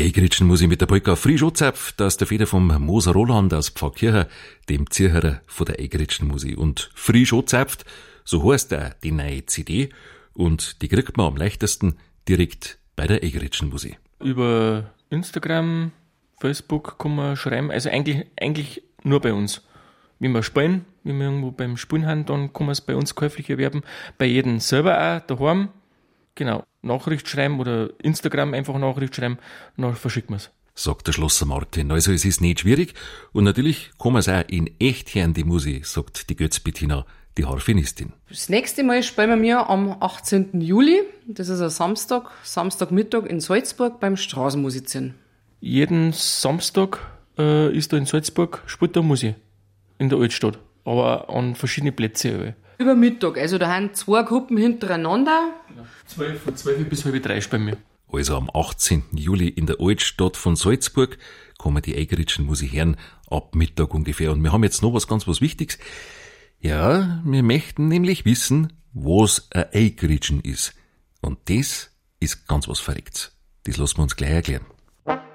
Die Eigritschen muss ich mit der Polka frisch anzapft aus der Feder vom Moser Roland aus Pfarrkirchen, dem Zierherer von der Eigritschen Musik. Und frisch anzapft, so heißt auch die neue CD, und die kriegt man am leichtesten direkt bei der Eigritschen Musik. Über Instagram, Facebook kann man schreiben, also eigentlich nur bei uns. Wenn wir spielen, wenn wir irgendwo beim Spielen haben, dann kann man es bei uns käuflich erwerben. Bei jedem selber auch daheim. Genau, Nachricht schreiben oder Instagram einfach Nachricht schreiben, dann verschicken wir es. Sagt der Schlosser Martin. Also es ist nicht schwierig und natürlich kann man es auch in echt hören, die Musik, sagt die Götz Bettina, die Harfenistin. Das nächste Mal spielen wir am 18. Juli, das ist ein Samstagmittag in Salzburg beim Straßenmusizieren. Jeden Samstag ist da in Salzburg, spielt da Musik in der Altstadt, aber an verschiedene Plätze. Über Mittag, also da haben 2 Gruppen hintereinander. Von 12 bis halb 3 bei mir. Also am 18. Juli in der Altstadt von Salzburg kann man die Eigritschen Musik hören, ab Mittag ungefähr. Und wir haben jetzt noch was Wichtiges. Ja, wir möchten nämlich wissen, was ein Eigritschen ist. Und das ist ganz was Verrücktes. Das lassen wir uns gleich erklären.